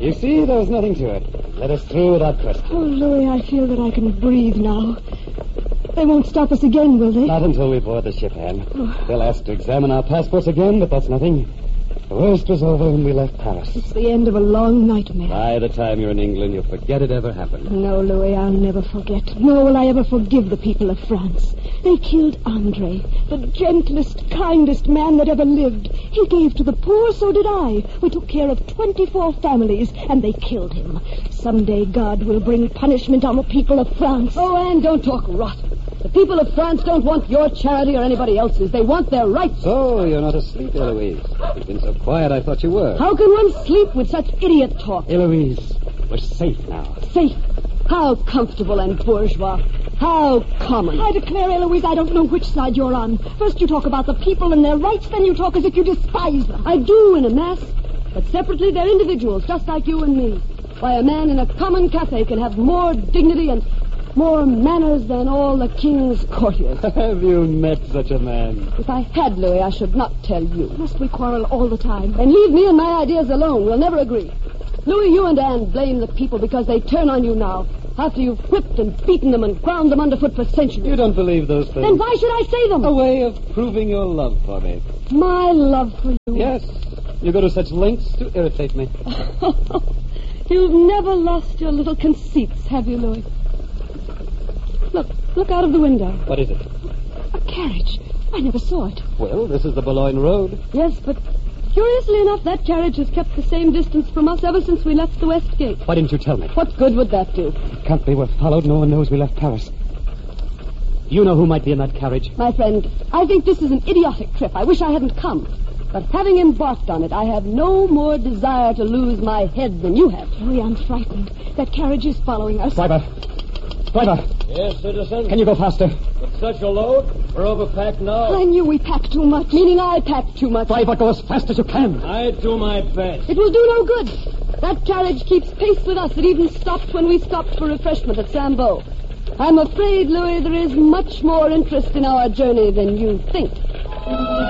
You see, there was nothing to it. Let us through without question. Oh, Louis, I feel that I can breathe now. They won't stop us again, will they? Not until we board the ship, Anne. They'll ask to examine our passports again, but that's nothing. The worst was over when we left Paris. It's the end of a long nightmare. By the time you're in England, you'll forget it ever happened. No, Louis, I'll never forget. Nor will I ever forgive the people of France. They killed Andre, the gentlest, kindest man that ever lived. He gave to the poor, so did I. We took care of 24 families, and they killed him. Someday God will bring punishment on the people of France. Oh, Anne, don't talk rot. The people of France don't want your charity or anybody else's. They want their rights. So, you're not asleep, Eloise. You've been so quiet, I thought you were. How can one sleep with such idiot talk? Eloise, we're safe now. Safe? How comfortable and bourgeois. How common. I declare, Eloise, I don't know which side you're on. First you talk about the people and their rights, then you talk as if you despise them. I do in a mass, but separately they're individuals, just like you and me. Why, a man in a common cafe can have more dignity and more manners than all the king's courtiers. Have you met such a man? If I had, Louis, I should not tell you. Must we quarrel all the time? And leave me and my ideas alone. We'll never agree. Louis, you and Anne blame the people because they turn on you now, after you've whipped and beaten them and ground them underfoot for centuries. You don't believe those things. Then why should I say them? A way of proving your love for me. My love for you. Yes. You go to such lengths to irritate me. You've never lost your little conceits, have you, Louis? Look out of the window. What is it? A carriage. I never saw it. Well, this is the Boulogne Road. Yes, but curiously enough, that carriage has kept the same distance from us ever since we left the West Gate. Why didn't you tell me? What good would that do? It can't be. We're followed. No one knows we left Paris. You know who might be in that carriage? My friend, I think this is an idiotic trip. I wish I hadn't come. But having embarked on it, I have no more desire to lose my head than you have. Louis, I'm frightened. That carriage is following us. Driver! Yes, citizen? Can you go faster? With such a load, we're overpacked now. I knew we packed too much. Meaning I packed too much. Driver, go as fast as you can. I do my best. It will do no good. That carriage keeps pace with us. It even stopped when we stopped for refreshment at Sambo. I'm afraid, Louis, there is much more interest in our journey than you think.